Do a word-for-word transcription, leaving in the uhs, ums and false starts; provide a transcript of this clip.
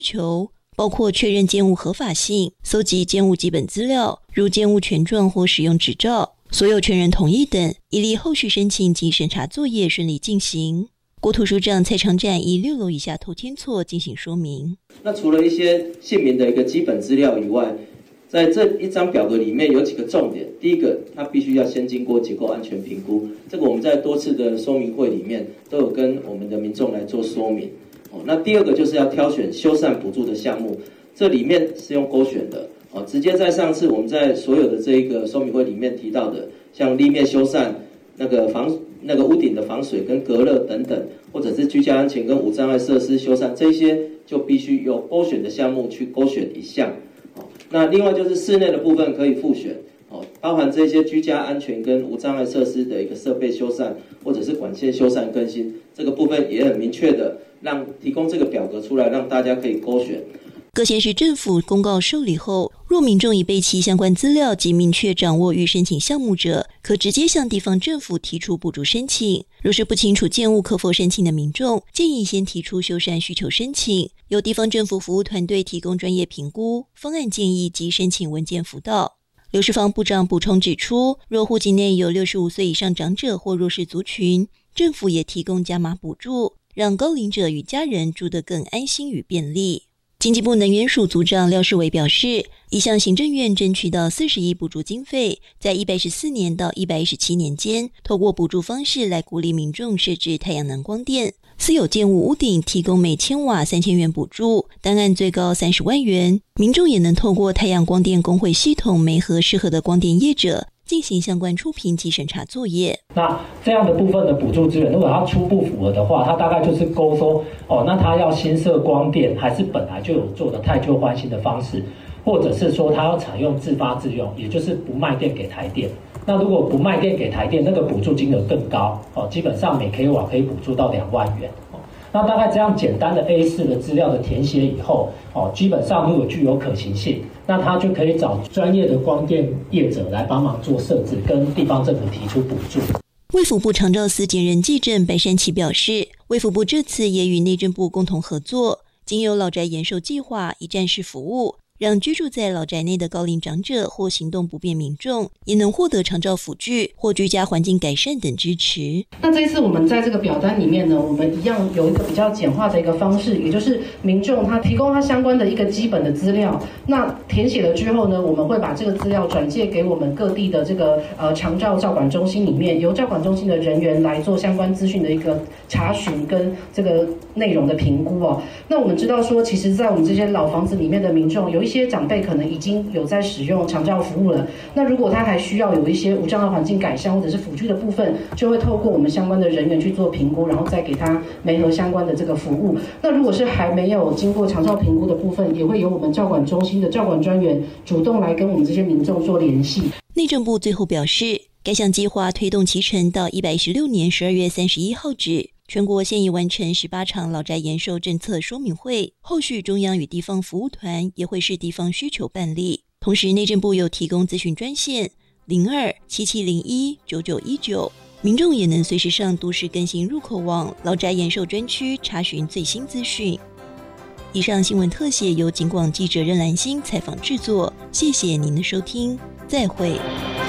求，包括确认建物合法性、搜集建物基本资料，如建物权状或使用执照，所有权人同意等，以利后续申请及审查作业顺利进行。国土署长蔡长展以六楼以下偷天错进行说明。 那除了一些姓名的一个基本资料以外，在这一张表格里面有几个重点。第一个，它必须要先经过结构安全评估，这个我们在多次的说明会里面都有跟我们的民众来做说明。哦，那第二个就是要挑选修缮补助的项目，这里面是用勾选的。哦，直接在上次我们在所有的这一个说明会里面提到的，像立面修缮、那个防那个屋顶的防水跟隔热等等，或者是居家安全跟无障碍设施修缮，这些就必须由勾选的项目去勾选一项。那另外就是室内的部分可以复选，哦，包含这些居家安全跟无障碍设施的一个设备修缮，或者是管线修缮更新，这个部分也很明确的让提供这个表格出来，让大家可以勾选。 各县市政府公告受理后，若民众已备齐相关资料及明确掌握欲申请项目者，可直接向地方政府提出补助申请。若是不清楚建物可否申请的民众，建议先提出修缮需求申请，由地方政府服务团队提供专业评估、方案建议及申请文件辅导。刘世芳部长补充指出，若户籍内有六十五岁以上长者或弱势族群，政府也提供加码补助，让高龄者与家人住得更安心与便利。经济部能源署组长廖世伟表示，已向行政院争取到四十亿补助经费，在一百一十四年到一百一十七年间，透过补助方式来鼓励民众设置太阳能光电。私有建物屋顶提供每千瓦三千元补助，单案最高三十万元。民众也能透过太阳光电工会系统媒合适合的光电业者，进行相关初评及审查作业。 那这样的部分的补助资源，如果它初步符合的话，它大概就是勾说，哦，那它要新设光电，还是本来就有做的汰旧换新的方式，或者是说它要采用自发自用，也就是不卖电给台电。那如果不卖电给台电，那个补助金额更高，哦，基本上每 k 瓦可以补助到两万元。那大概这样简单的 A 四 的资料的填写以后，哦，基本上如果具有可行性，那他就可以找专业的光电业者来帮忙做设置，跟地方政府提出补助。 卫福部长照司兼任技正白山奇表示，卫福部这次也与内政部共同合作，经由老宅延寿计划一站式服务，让居住在老宅内的高龄长者或行动不便民众也能获得长照辅具或居家环境改善等支持。 那这一次我们在这个表单里面呢，我们一样有一个比较简化的一个方式，也就是民众他提供他相关的一个基本的资料，那填写了之后呢，我们会把这个资料转介给我们各地的这个呃长照照管中心里面，由照管中心的人员来做相关资讯的一个查询跟这个内容的评估哦。那我们知道说，其实在我们这些老房子里面的民众，有一些一些长辈可能已经有在使用长照服务了，那如果他还需要有一些无障碍环境改善或者是辅具的部分，就会透过我们相关的人员去做评估，然后再给他媒合相关的这个服务。那如果是还没有经过长照评估的部分，也会由我们照管中心的照管专员主动来跟我们这些民众做联系。 内政部最后表示，该项计划推动期程到一百一十六年十二月三十一号止。全国现已完成十八场老宅延寿政策说明会，后续中央与地方服务团也会视地方需求办理。同时，内政部有提供咨询专线零二七七零一九九一九，民众也能随时上都市更新入口网老宅延寿专区查询最新资讯。以上新闻特写由警广记者任兰心采访制作，谢谢您的收听，再会。